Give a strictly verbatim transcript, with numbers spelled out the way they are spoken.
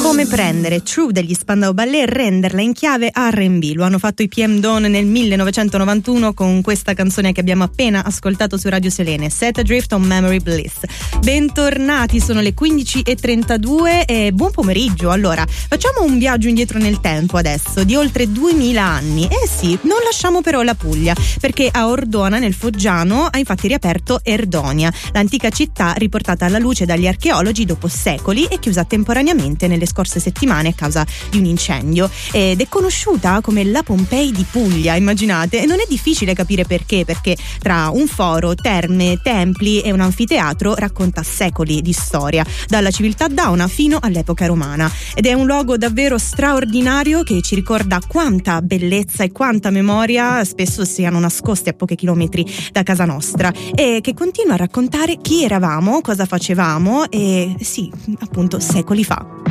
Come prendere True degli Spandau Ballet e renderla in chiave R and B. Lo hanno fatto i P M Dawn nel millenovecentonovantuno con questa canzone che abbiamo appena ascoltato su Radio Selene, Set Adrift on Memory Bliss. Bentornati, sono le quindici e trentadue e buon pomeriggio. Allora, facciamo un viaggio indietro nel tempo adesso, di oltre duemila anni. Eh sì, non lasciamo però la Puglia, perché a Ordona, nel Foggiano, ha infatti riaperto Erdonia, l'antica città riportata alla luce dagli archeologi dopo secoli e chiusa temporaneamente nelle scorse settimane a causa di un incendio, ed è conosciuta come la Pompei di Puglia, immaginate, e non è difficile capire perché, perché tra un foro, terme, templi e un anfiteatro racconta secoli di storia, dalla civiltà dauna fino all'epoca romana, ed è un luogo davvero straordinario che ci ricorda quanta bellezza e quanta memoria spesso siano nascoste a pochi chilometri da casa nostra, e che continua a raccontare chi eravamo, cosa facevamo e sì, appunto secoli fa.